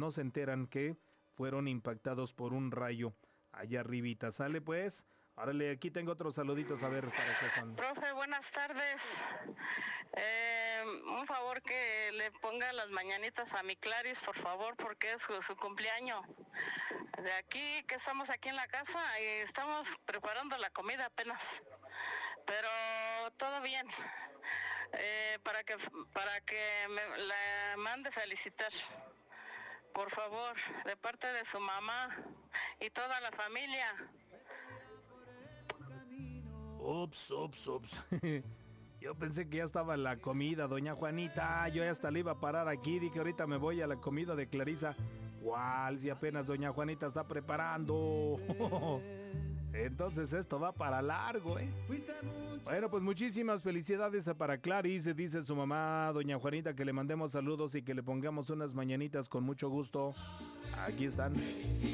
no se enteran que fueron impactados por un rayo allá arribita. ¿Sale pues? Órale, aquí tengo otros saluditos, a ver para qué son. Profe, buenas tardes. Un favor que le ponga las mañanitas a mi Claris, por favor, porque es su cumpleaños. De aquí, que estamos aquí en la casa y estamos preparando la comida apenas. Pero todo bien. Para que me la mande felicitar. Por favor, de parte de su mamá y toda la familia. Ups. Yo pensé que ya estaba la comida, doña Juanita. Yo ya hasta le iba a parar aquí. Dije, ahorita me voy a la comida de Clarisa. ¿Cuál? Si apenas doña Juanita está preparando. Entonces esto va para largo, ¿eh? Bueno, pues muchísimas felicidades para Clarice. Dice su mamá, doña Juanita, que le mandemos saludos y que le pongamos unas mañanitas con mucho gusto. Aquí están.